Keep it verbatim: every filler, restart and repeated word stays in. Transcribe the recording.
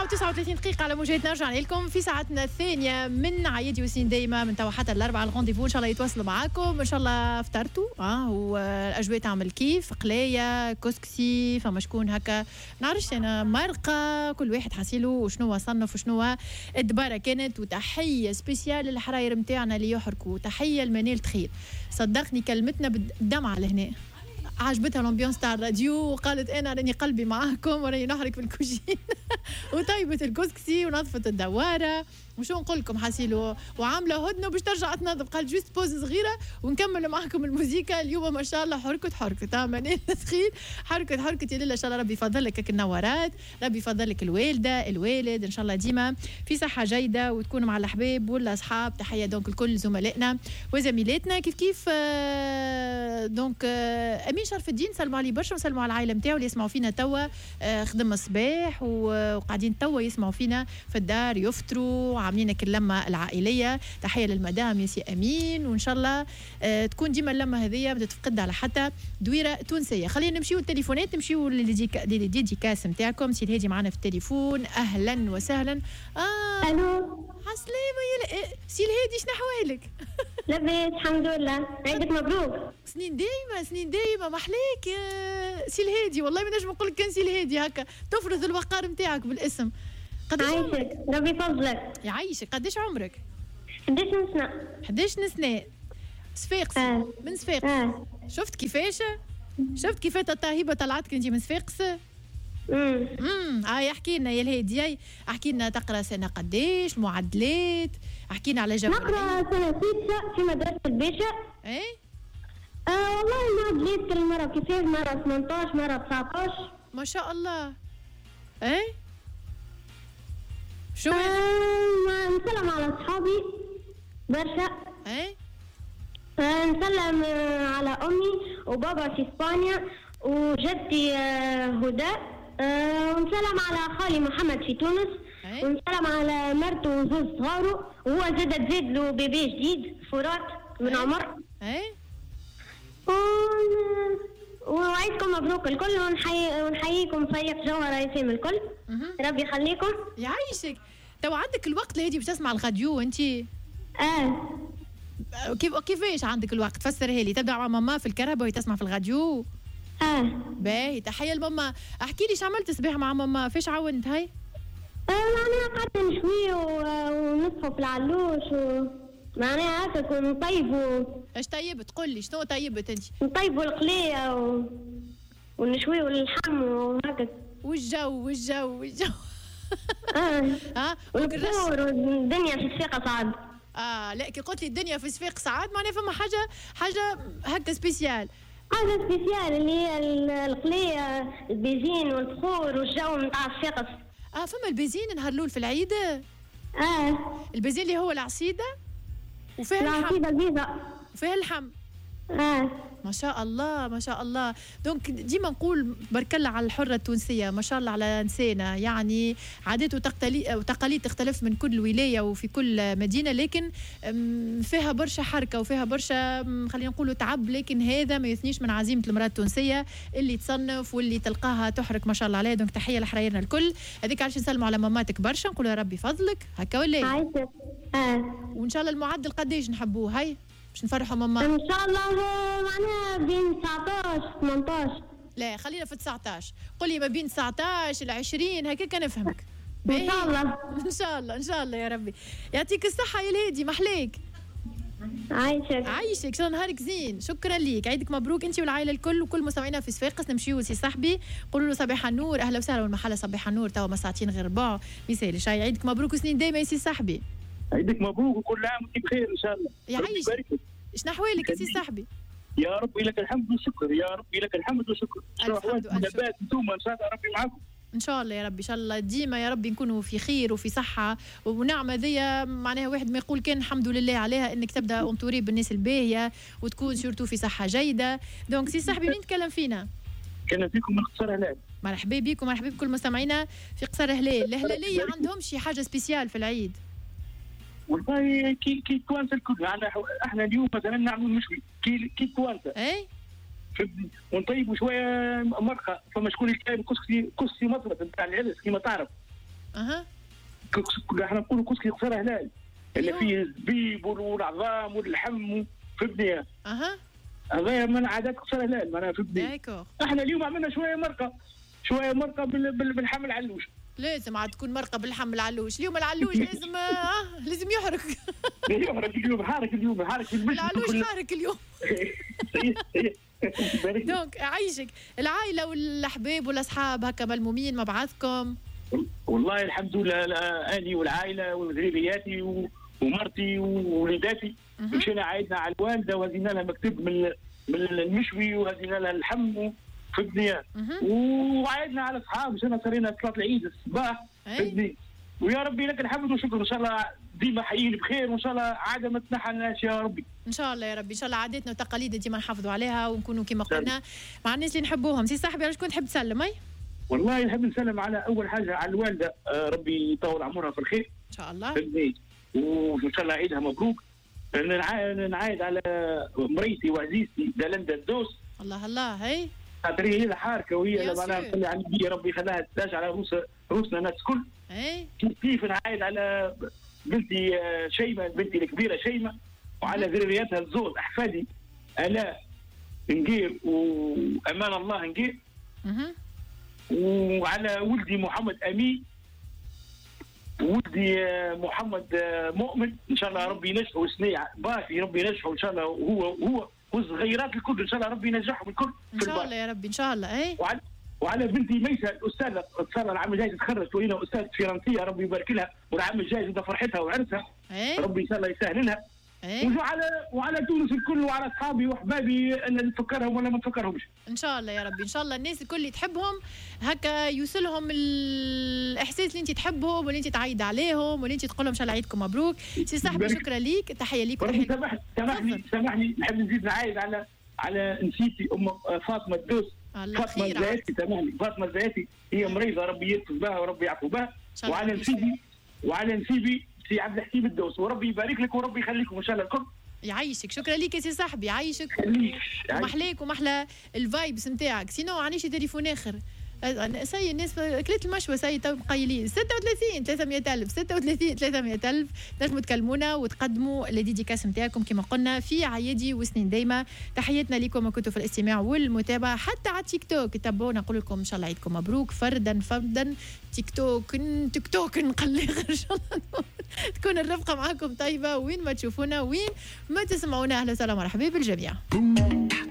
وتسعة وثلاثين دقيقة على موجات. نرجع لكم في ساعتنا الثانية من عيدي وسين دايما من توا حتى الأربعة. الغونديفو إن شاء الله يتواصلوا معاكم، إن شاء الله فطرتوا اه والأجواء تعمل كيف قلاية كسكسي فما شكون هكا نعرفش أنا مرقة كل واحد حاسيله وشنو صنف وشنو الدبارة كانت. وتحية سبيسيال للحراير متاعنا اللي يحركوا، تحية المنال تخيل صدقني كلمتنا بالدمعة لهنا، عجبتها الامبيونس تاع الراديو وقالت انا راني قلبي معاكم وراني نحرك في الكوجين وطيبت الكسكسي ونظفت الدواره وشو نقول لكم حاسيلو وعامله هدنه باش ترجع تنظف. قال جوست بوز صغيره ونكمل معكم الموسيقى. اليوم ما شاء الله حركت حركت منال تخيل حركت حركت يا لله. ان شاء الله ربي يفضل لك النورات، ربي يفضل لك الوالده الوالد ان شاء الله ديما في صحه جيده وتكونوا مع الاحباب ولا اصحاب. تحيه دونك لكل زملائنا وزميلاتنا كيف كيف. آه دونك آه امين شرف الدين سلموا عليه برشا وسلموا على العائله نتاعو اللي يسمعوا فينا توا. آه خدم الصباح وقاعدين توا يسمعوا فينا في الدار يفطروا عاملين اللمه العائليه. تحيه للمدام ياسي امين وان شاء الله آه تكون ديما اللمه هذيا ما تتفقد على حتى دويره تونسيه. خلينا نمشيو التليفونات نمشيو للديديكاس نتاعكم. سي الهادي معنا في التليفون اهلا وسهلا. اه الو عسلامه يا سي الهادي شنو احوالك؟ لاباس الحمد لله. عيدك مبروك. سنين دايما سنين دايما محليك يا سي الهادي. والله ما نجم نقول لك كان سي الهادي هكا تفرض الوقار نتاعك بالاسم. قداش عايشك ربي يفضلك. يعيشك. قداش عمرك؟ حداش سنة. حداش سنة. صفاقس آه. من صفاقس. آه. شفت كيفاش شفت كيفاش الطاهبه طلعتك انت من صفاقس. امم امم هاي احكي لنا يا الهادي احكي لنا تقرا سنه قداش المعدلات احكي لنا على جو. نقرا سنة ستة في مدرسة الباشا. ايه آه والله المعدلات كل مرة كيفاش، مرة ثمانية عشر مرة تسعة عشر ما شاء الله. ايه شو آه نسلم على أصحابي برشا. ايه آه نسلم آه على أمي وبابا في إسبانيا وجدتي آه هدى. آه ونسلم على خالي محمد في تونس. أي؟ ونسلم على مرته وزوج صغاره وهو زاد تزيد له بيبي جديد فرات من عمر. ايه وعيدكم مبروك الكل ونحيي ونحييكم فريق جوهرة يسام الكل. ربي يخليكم. يعيشك. تو عندك الوقت لهادي باش تسمع الراديو انت؟ اه كيف كيفاش عندك الوقت؟ فسرها لي. تبدا مع ماما في الكهرباء وهي تسمع في الراديو. اه باهي تحيه لماما. احكي لي شو عملت صباح مع ماما؟ فاش عاونت هاي؟ آه معناها قعدت نشوي ونصفوا في العلوش و معناها هكاك ونطيبوا. اش طيبت؟ قول لي شنو طيبت انت؟ نطيبوا القليه و... ونشويوا اللحم وهكاك. والجو والجو والجو اه ها والبخور والدنيا في الصفاقس عاد. اه لا كي قلت لي الدنيا في صفاقس عاد معناها فما حاجه حاجه هكا سبيسيال. حاجه سبيسيال اللي هي القليه البيزين والبخور والجو نتاع الصفاقس. اه فما البيزين نهار الاول في العيد. اه البيزين اللي هو العصيده وفيها اللحم. العصيده البيضاء وفيها اللحم. اه ما شاء الله ما شاء الله. دونك ديما نقول بارك الله على الحره التونسيه ما شاء الله على نسانا. يعني عادات وتقاليد تختلف من كل ولايه وفي كل مدينه لكن فيها برشا حركه وفيها برشا خلينا نقولوا تعب. لكن هذا ما يثنيش من عزيمه المراه التونسيه اللي تصنف واللي تلقاها تحرك ما شاء الله عليها. دونك تحيه لحرايرنا الكل. هذيك علاش نسلموا على ماماتك برشا نقولوا يا ربي فضلك هكا ولا عايشك. اه وان شاء الله المعدل قداش نحبوه هاي باش نفرحوا ماما ان شاء الله معناها بين تسعة عشر ثمانية عشر. لا خلينا في تسعة عشر. قولي ما بين تسعة عشر ل عشرين هكاك نفهمك. ان شاء الله ان شاء الله ان شاء الله يا ربي. يعطيك الصحه يا الهادي محليك. عايشك عايشك شلون نهارك زين. شكرا ليك عيدك مبروك انت والعائله الكل وكل مستمعينا في صفاقس. نمشيو سي صاحبي قولوا له صباح النور اهلا وسهلا والمحله صباح النور توا ما ساعتين غير ربع مثال شاي. عيدك مبروك وسنين دايما يا سي صاحبي. عيدك مبروك وكل عام وانت بخير ان شاء الله. يعيشك. شنو احوالك يا سي صاحبي؟ يا ربي لك الحمد والشكر يا ربي لك الحمد والشكر. الف حمد والف شكر. انتم ان شاء الله ربي معكم ان شاء الله يا ربي. ان شاء الله ديما يا ربي نكونوا في خير وفي صحه ونعمه. ذي معناها واحد ما يقول كان الحمد لله عليها انك تبدا اونتوري بالناس الباهيه وتكون سورتو في صحه جيده. دونك سي صاحبي مين تكلم فينا؟ كان فيكم من قصر هلال. مرحبا بكم مرحبا بكل مستمعينا في قصر هلال. الهلاليه عندهم شي حاجه سبيسيال في العيد؟ والله كي كي توانسه الكل يعني احنا اليوم مثلا نعمل مشوي كي كي توانسه. اي ونطيبوا شويه مرقه. فما شكون اللي كاين كسكسي كسكسي مصرف نتاع العرس كيما تعرف. اها احنا نقولوا كسكي قصير هلال اللي فيه الزبيب والعظام واللحم في البنيه. اها هذا من عادات قصير هلال معناها في البنيه. داكور. احنا اليوم عملنا شويه مرقه شويه مرقه باللحم العلوش. لازم عاد تكون مرقه باللحم العلوش. اليوم العلوش لازم آه لازم يحرق. يحرق اليوم حارك اليوم حارك في المشي العلوش حارك اليوم. دونك عايشك العائله والاحباب والاصحاب هكا ملمومين مع بعضكم؟ والله الحمد لله اني والعائله وذرياتي ومرتي ووليداتي مشينا عايدنا على الوالده وهزينا لها مكتب من من المشوي وهزينا لها اللحم في الدنيا وعايدنا على اصحاب مشينا صرينا صلاه العيد الصباح في الدنيا. ويا ربي لك الحمد والشكر ان شاء الله ديما حيين بخير وان شاء الله عاده ما تنحناش يا ربي. ان شاء الله يا ربي ان شاء الله عاداتنا وتقاليدنا ديما نحافظوا عليها ونكونوا كما قلنا مع الناس اللي نحبوهم. سي صاحبي على شكون تحب تسلم؟ اي والله نحب نسلم على اول حاجه على الوالده آه ربي يطول عمرها في الخير ان شاء الله وان شاء الله عيدها مبروك. نعايد على مريتي وعزيزتي دالندا الدوس. الله الله هي خاطر هي الحاركه وهي معناها نصلي على النبي ربي يخليها تاج على روس روسنا الناس الكل. اي كيف نعايد على بنتي شيماء بنتي الكبيره شيماء وعلى ذريتها الزوج احفادي الاء نقير وامان الله نقير وعلى ولدي محمد امين ولدي محمد مؤمن ان شاء الله ربي ينجحوا سنيع بافي ربي ينجحوا ان شاء الله وهو هو والصغيرات الكل ان شاء الله ربي ينجحهم الكل ان شاء الله يا ربي ان شاء الله. اي وعلى وعلى بنتي ميسه الاستاذه ان شاء الله العام الجاي تتخرج وهنا استاذه فرنسيه ربي يبارك لها والعام الجاي تبدا فرحتها وعرسها ربي ان شاء الله يسهل لها. وعلى وعلى تونس الكل وعلى اصحابي واحبابي ان نفكرهم ولا ما نفكرهمش ان شاء الله يا ربي ان شاء الله الناس الكل اللي تحبهم هكا يوصلهم الاحساس اللي انت تحبهم واللي انت تعيد عليهم واللي انت تقول لهم ان شاء الله عيدكم مبروك. سي صاحبي شكرا ليك تحيه ليك. سامحني سامحني سامحني نحب نزيد نعايد على على نسيتي ام فاطمه الدوس. فاطمه الزياتي سامحني فاطمه الزياتي هي مريضه ربي يلطف بها وربي يعفو بها. وعلى نسيبي وعلى نسيبي سي عبد الحكيم الدوس وربي يبارك لك وربي يخليكم ان شاء الله الكل. يعيشك شكرا ليك يا سي صاحبي يعيشك ومحليك ومحلى الفايبس نتاعك. سينو عنيش تليفون اخر سي الناس كليت المشوى سي تو قايلين ستة وثلاثين ثلاثمية ألف ستة وثلاثين ثلاثمية ألف تنجموا تكلمونا وتقدموا الديديكاس نتاعكم كما قلنا في عيادي وسنين دايما. تحياتنا لكم وكنتوا في الاستماع والمتابعه حتى على تيك توك تابعونا نقول لكم ان شاء الله عيدكم مبروك فردا فردا. تيك توك تيك توك نقلق ان شاء الله تكون الرفقه معاكم طيبه وين ما تشوفونا وين ما تسمعونا. اهلا وسهلا مرحبا بالجميع.